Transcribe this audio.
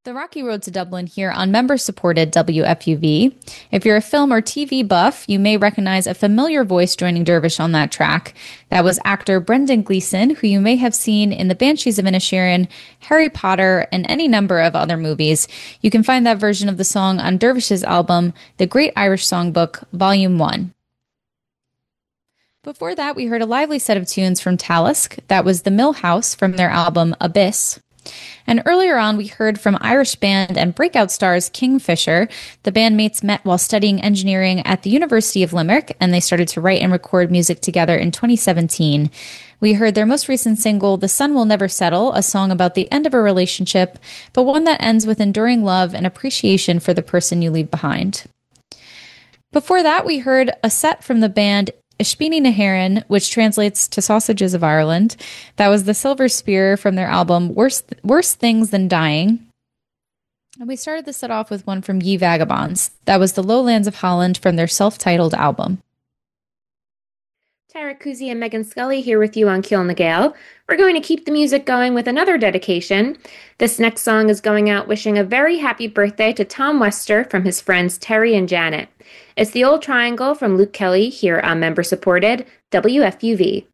The Rocky Road to Dublin here on member-supported WFUV. If you're a film or TV buff, you may recognize a familiar voice joining Dervish on that track. That was actor Brendan Gleeson, who you may have seen in The Banshees of Inisherin, Harry Potter, and any number of other movies. You can find that version of the song on Dervish's album, The Great Irish Songbook, Volume 1. Before that, we heard a lively set of tunes from Talisk. That was The Mill House from their album Abyss. And earlier on, we heard from Irish band and breakout stars Kingfisher. The bandmates met while studying engineering at the University of Limerick, and they started to write and record music together in 2017. We heard their most recent single, The Sun Will Never Settle, a song about the end of a relationship, but one that ends with enduring love and appreciation for the person you leave behind. Before that, we heard a set from the band Ishpini Naharan, which translates to Sausages of Ireland. That was the Silver Spear from their album Worse Things Than Dying. And we started the set off with one from Ye Vagabonds. That was The Lowlands of Holland from their self-titled album. Tara Kuzi and Megan Scully here with you on Kill na Gale. We're going to keep the music going with another dedication. This next song is going out wishing a very happy birthday to Tom Wester from his friends Terry and Janet. It's The Old Triangle from Luke Kelly here on member-supported WFUV.